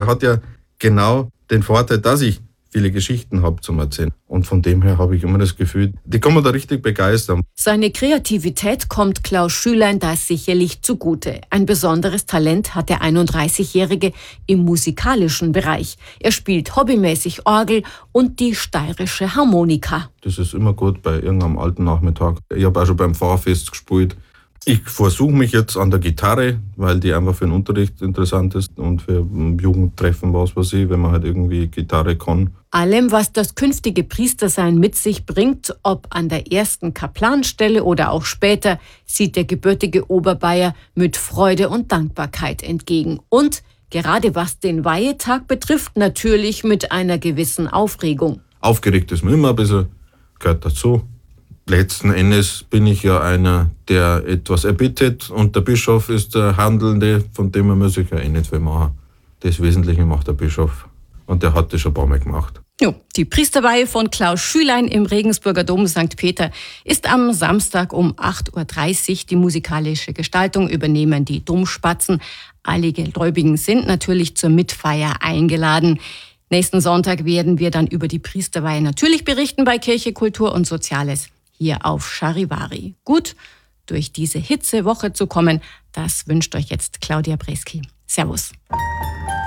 hat ja genau den Vorteil, dass ich viele Geschichten habe zum Erzählen. Und von dem her habe ich immer das Gefühl, die kann man da richtig begeistern. Seine Kreativität kommt Klaus Schülein da sicherlich zugute. Ein besonderes Talent hat der 31-Jährige im musikalischen Bereich. Er spielt hobbymäßig Orgel und die steirische Harmonika. Das ist immer gut bei irgendeinem alten Nachmittag. Ich habe auch schon beim Pfarrfest gespielt. Ich versuche mich jetzt an der Gitarre, weil die einfach für den Unterricht interessant ist und für Jugendtreffen, was weiß ich, wenn man halt irgendwie Gitarre kann. Allem, was das künftige Priestersein mit sich bringt, ob an der ersten Kaplanstelle oder auch später, sieht der gebürtige Oberbayer mit Freude und Dankbarkeit entgegen. Und gerade was den Weihetag betrifft, natürlich mit einer gewissen Aufregung. Aufgeregt ist man immer ein bisschen, gehört dazu. Letzten Endes bin ich ja einer, der etwas erbittet und der Bischof ist der Handelnde, von dem muss ich ja nicht viel machen. Das Wesentliche macht der Bischof und der hat das schon ein paar Mal gemacht. Jo, die Priesterweihe von Klaus Schülein im Regensburger Dom St. Peter ist am Samstag um 8.30 Uhr. Die musikalische Gestaltung übernehmen die Domspatzen. Alle Gläubigen sind natürlich zur Mitfeier eingeladen. Nächsten Sonntag werden wir dann über die Priesterweihe natürlich berichten bei Kirche, Kultur und Soziales hier auf Charivari. Gut, durch diese Hitzewoche zu kommen, das wünscht euch jetzt Claudia Breski. Servus.